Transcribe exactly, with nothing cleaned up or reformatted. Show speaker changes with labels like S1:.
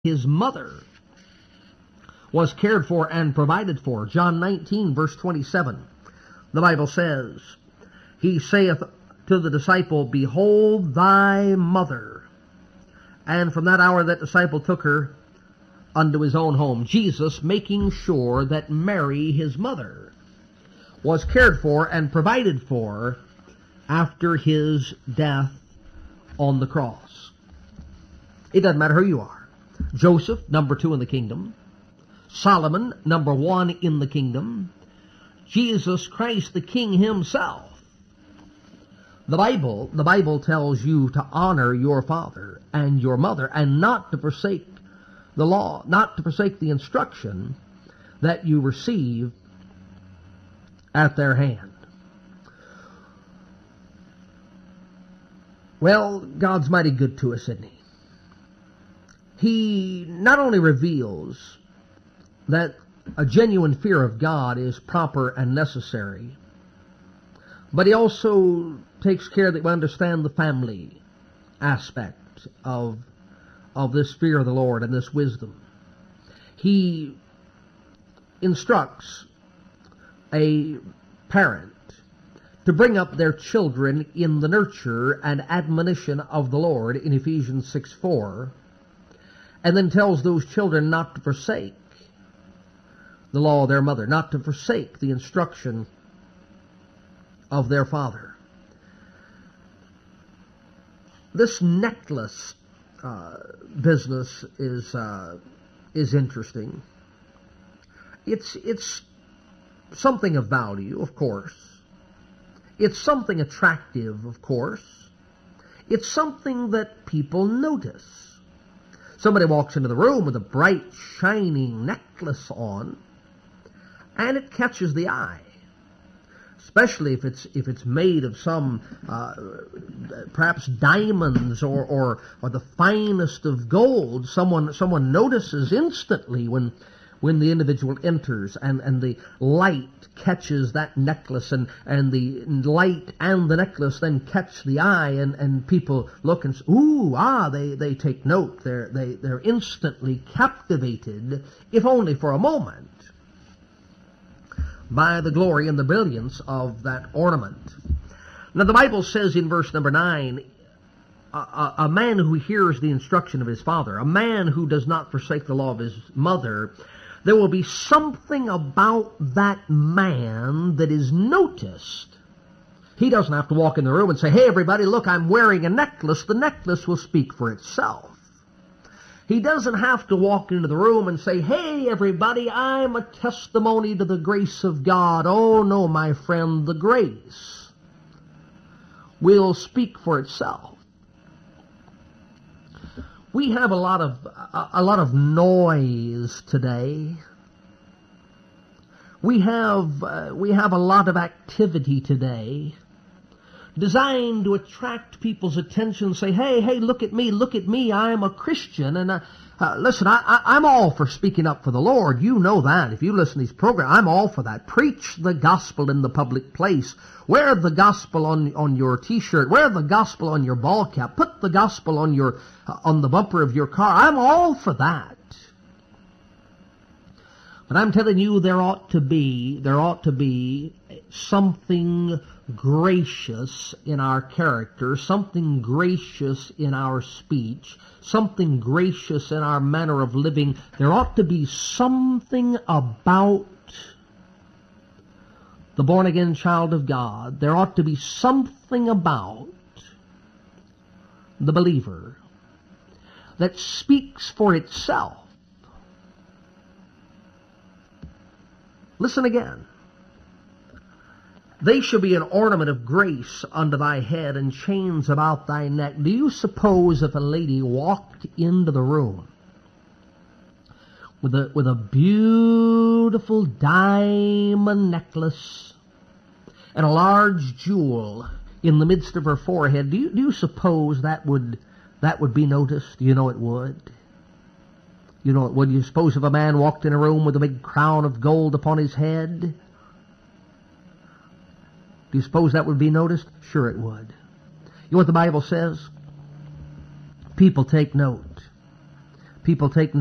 S1: his mother was cared for and provided for. John nineteen, verse twenty-seven, the Bible says, He saith to the disciple, Behold thy mother. And from that hour that disciple took her unto his own home. Jesus making sure that Mary, his mother, was cared for and provided for after his death on the cross. It doesn't matter who you are. Joseph, number two in the kingdom. Solomon, number one in the kingdom. Jesus Christ, the King himself. The Bible, the Bible tells you to honor your father and your mother and not to forsake the law, not to forsake the instruction that you receive at their hand. Well, God's mighty good to us, isn't he? He not only reveals that a genuine fear of God is proper and necessary, but he also takes care that we understand the family aspect of, of this fear of the Lord and this wisdom. He instructs a parent to bring up their children in the nurture and admonition of the Lord in Ephesians six four, and then tells those children not to forsake the law of their mother, not to forsake the instruction of their father. This necklace uh, business is uh, is interesting. It's it's something of value, of course. It's something attractive, of course. It's something that people notice. Somebody walks into the room with a bright, shining necklace on, and it catches the eye. Especially if it's if it's made of some uh, perhaps diamonds or, or or the finest of gold. Someone someone notices instantly when when the individual enters, and, and the light catches that necklace, and, and the light and the necklace then catch the eye, and, and people look and say, ooh, ah, they, they take note. They're they they're instantly captivated, if only for a moment, by the glory and the brilliance of that ornament. Now the Bible says in verse number nine, a, a, a man who hears the instruction of his father, a man who does not forsake the law of his mother, there will be something about that man that is noticed. He doesn't have to walk in the room and say, hey everybody, look, I'm wearing a necklace. The necklace will speak for itself. He doesn't have to walk into the room and say, hey, everybody, I'm a testimony to the grace of God. Oh, no, my friend, the grace will speak for itself. We have a lot of a, a lot of noise today. We have uh, we have a lot of activity today, designed to attract people's attention and say, hey, hey, look at me, look at me, I'm a Christian. And uh, uh, listen, I, I, I'm all for speaking up for the Lord. You know that. If you listen to these programs, I'm all for that. Preach the gospel in the public place. Wear the gospel on, on your T-shirt. Wear the gospel on your ball cap. Put the gospel on, your, uh, on the bumper of your car. I'm all for that. But I'm telling you, there ought to be, there ought to be something gracious in our character, something gracious in our speech, something gracious in our manner of living. There ought to be something about the born-again child of God. There ought to be something about the believer that speaks for itself. Listen again. They shall be an ornament of grace unto thy head, and chains about thy neck. Do you suppose if a lady walked into the room with a, with a beautiful diamond necklace and a large jewel in the midst of her forehead, do you, do you suppose that would, that would be noticed? You know it would. You know it would. You suppose if a man walked in a room with a big crown of gold upon his head, do you suppose that would be noticed? Sure it would. You know what the Bible says? People take note. people take